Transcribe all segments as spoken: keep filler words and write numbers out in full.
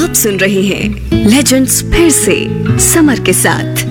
आप सुन रहे हैं लेजेंड्स फिर से समर के साथ।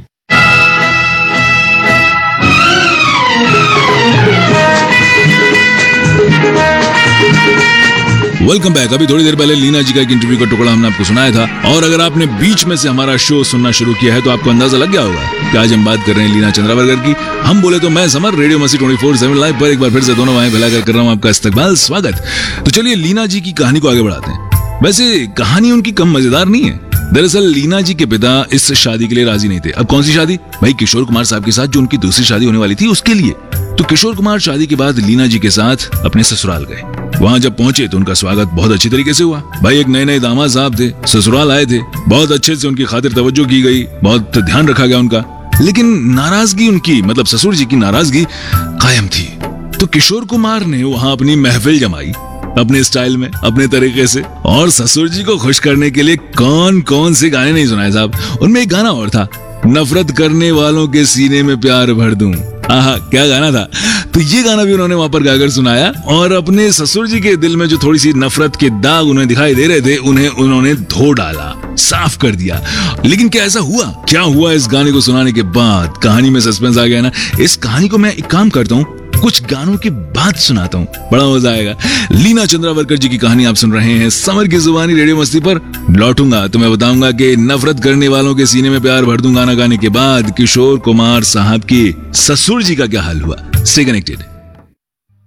Welcome back. अभी थोड़ी देर पहले लीना जी का एक इंटरव्यू का टुकड़ा हमने आपको सुनाया था, और अगर आपने बीच में से हमारा शो सुनना शुरू किया है तो आपको अंदाजा लग गया होगा कि आज हम बात कर रहे हैं लीना चंद्रावरकर की। हम बोले तो मैं समर, रेडियो मस्ती ट्वेंटी फोर सेवन लाइव पर एक बार फिर से दोनों भाई फैलाकर कर रहा हूँ आपका इस्तकबाल, स्वागत। तो चलिए लीना जी की कहानी को आगे बढ़ाते हैं। वैसे कहानी उनकी कम मजेदार नहीं है। दरअसल लीना जी के पिता इस शादी के लिए राजी नहीं थे। अब कौन सी शादी? भाई किशोर कुमार साहब के साथ जो उनकी दूसरी शादी होने वाली थी उसके लिए। तो किशोर कुमार शादी के बाद लीना जी के साथ अपने ससुराल गए। वहाँ जब पहुंचे तो उनका स्वागत बहुत अच्छी तरीके से हुआ। भाई एक नए नए दामाद साहब थे, ससुराल आए थे, बहुत अच्छे से उनकी खातिर तवज्जो की गई, बहुत ध्यान रखा गया उनका। लेकिन नाराजगी उनकी, मतलब ससुर जी की नाराजगी कायम थी। तो किशोर कुमार ने वहाँ अपनी महफिल जमाई अपने स्टाइल में, अपने तरीके से, और ससुर जी को खुश करने के लिए कौन कौन से गाने नहीं सुनाए साहब। उनमें एक गाना और था, नफरत करने वालों के सीने में प्यार भर दूं। आहा, क्या गाना था। तो ये गाना भी उन्होंने वहां पर गाकर सुनाया, और अपने ससुर जी के दिल में जो थोड़ी सी नफरत के दाग उन्हें दिखाई दे रहे थे उन्हें उन्होंने धो डाला, साफ कर दिया। लेकिन क्या ऐसा हुआ? क्या हुआ इस गाने को सुनाने के बाद? कहानी में सस्पेंस आ गया ना। इस कहानी को मैं एक काम करता हूँ, कुछ गानों के बाद सुनाता हूँ, बड़ा मजा आएगा। लीना चंद्रावरकर जी की कहानी आप सुन रहे हैं समर की जुबानी रेडियो मस्ती पर। लौटूंगा तो मैं बताऊंगा कि नफरत करने वालों के सीने में प्यार भर दूं गाना गाने के बाद किशोर कुमार साहब की ससुर जी का क्या हाल हुआ। Stay connected.